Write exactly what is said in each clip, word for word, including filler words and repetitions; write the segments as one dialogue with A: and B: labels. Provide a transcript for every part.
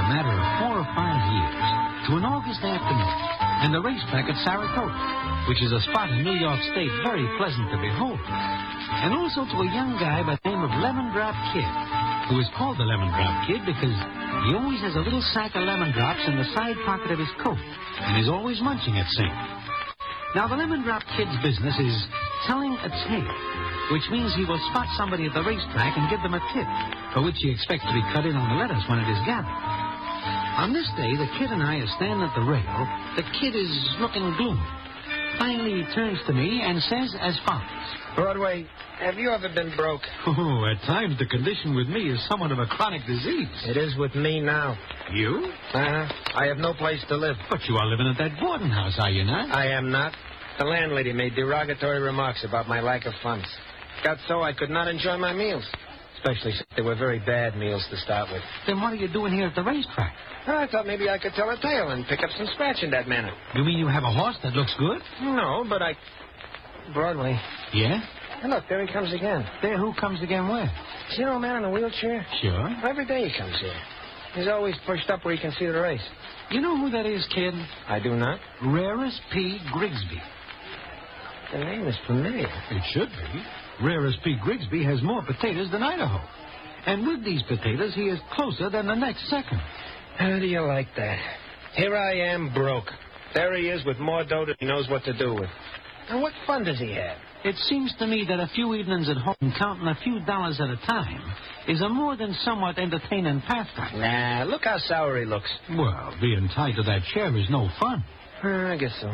A: matter of four or five years, to an August afternoon, and the racetrack at Saratoga, which is a spot in New York State very pleasant to behold, and also to a young guy by the name of Lemon Drop Kid, who is called the Lemon Drop Kid because he always has a little sack of lemon drops in the side pocket of his coat, and is always munching at same. Now, the Lemon Drop Kid's business is telling a tale, which means he will spot somebody at the racetrack and give them a tip, for which he expects to be cut in on the letters when it is gathered. On this day, the kid and I are standing at the rail. The kid is looking gloomy. Finally, he turns to me and says as follows.
B: Broadway, have you ever been broke?
A: Oh, at times the condition with me is somewhat of a chronic disease.
B: It is with me now.
A: You?
B: Uh-huh. I have no place to live.
A: But you are living at that boarding house, are you not?
B: I am not. The landlady made derogatory remarks about my lack of funds. Got so I could not enjoy my meals. Especially since they were very bad meals to start with.
A: Then what are you doing here at the racetrack?
B: I thought maybe I could tell a tale and pick up some scratch in that manner.
A: You mean you have a horse that looks good?
B: No, but I... Broadway.
A: Yeah?
B: And look, there he comes again.
A: There, who comes again where?
B: See an old man in a wheelchair?
A: Sure.
B: Every day he comes here. He's always pushed up where he can see the race.
A: You know who that is, kid?
B: I do not.
A: Rarus P. Grigsby.
B: The name is familiar.
A: It should be. Rarus P. Grigsby has more potatoes than Idaho. And with these potatoes, he is closer than the next second.
B: How do you like that? Here I am, broke. There he is with more dough than he knows what to do with. And what fun does he have?
A: It seems to me that a few evenings at home counting a few dollars at a time is a more than somewhat entertaining pastime.
B: Nah, look how sour he looks.
A: Well, being tied to that chair is no fun.
B: Uh, I guess so.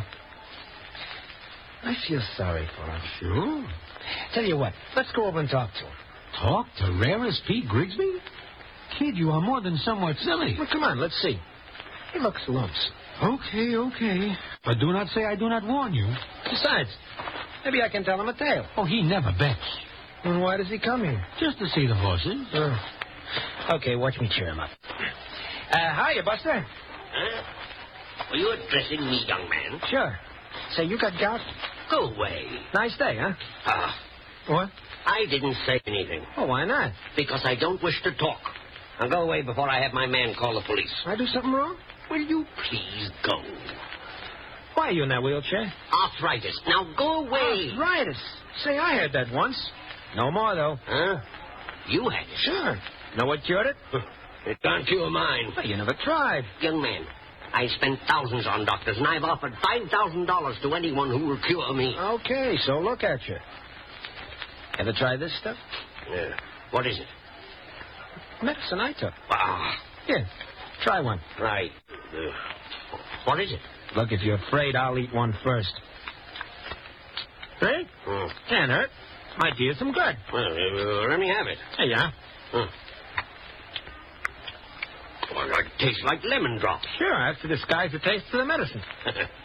B: I feel sorry for him.
A: Sure.
B: Tell you what, let's go over and talk to him.
A: Talk to Rarus P. Grigsby? Kid, you are more than somewhat silly.
B: Well, come on, let's see. He looks lonesome.
A: Okay, okay. But do not say I do not warn you.
B: Besides, maybe I can tell him a tale.
A: Oh, he never bets.
B: Then why does he come here?
A: Just to see the horses.
B: Uh, okay, watch me cheer him up. Uh, hiya, Buster.
C: Huh? Were you addressing me, young man?
B: Sure. Say, you got gout?
C: Go away.
B: Nice day, huh?
C: Ah.
B: What?
C: I didn't say anything.
B: Oh, why not?
C: Because I don't wish to talk. Now go away before I have my man call the police.
B: I do something wrong?
C: Will you please go?
B: Why are you in that wheelchair?
C: Arthritis. Now go away.
B: Arthritis? Say, I had that once. No more, though.
C: Huh? You had it?
B: Sure. Know what cured it?
C: It can't cure mine.
B: Well, you never tried.
C: Young man, I spent thousands on doctors, and I've offered five thousand dollars to anyone who will cure me.
B: Okay, so look at you. Ever try this stuff?
C: Yeah. What is it?
B: Medicine I took.
C: Ah.
B: Here, try one.
C: Right. Uh, what is it?
B: Look, if you're afraid, I'll eat one first. Hey?
C: Mm.
B: Can't hurt. Might do you some good.
C: Well, uh, let me have it.
B: Here you are.
C: Mm. Well, it tastes like lemon drops.
B: Sure, I have to disguise the taste of the medicine.